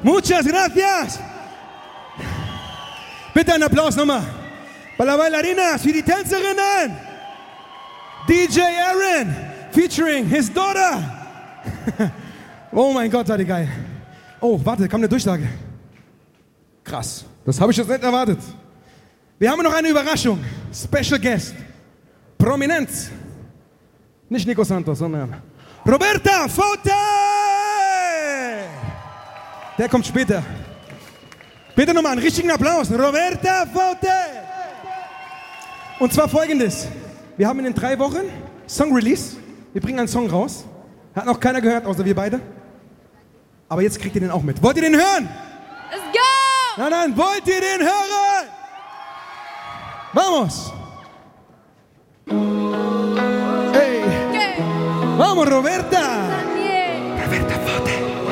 Muchas gracias. Bitte einen Applaus nochmal. Para las bailarinas, für die Tänzerinnen. DJ Aaron, featuring his daughter. Oh mein Gott, war die geil. Oh, warte, kam eine Durchsage. Krass, das habe ich jetzt nicht erwartet. Wir haben noch eine Überraschung. Special Guest. Prominenz. Nicht Nico Santos, sondern Roberta Forte. Der kommt später. Bitte nochmal einen richtigen Applaus. Roberta Forte. Und zwar folgendes. Wir haben in den 3 Wochen Song-Release. Wir bringen einen Song raus. Hat noch keiner gehört, außer wir beide. Aber jetzt kriegt ihr den auch mit. Wollt ihr den hören? Let's go! Nein, wollt ihr den hören? Vamos. Hey. Okay. Vamos, Roberta.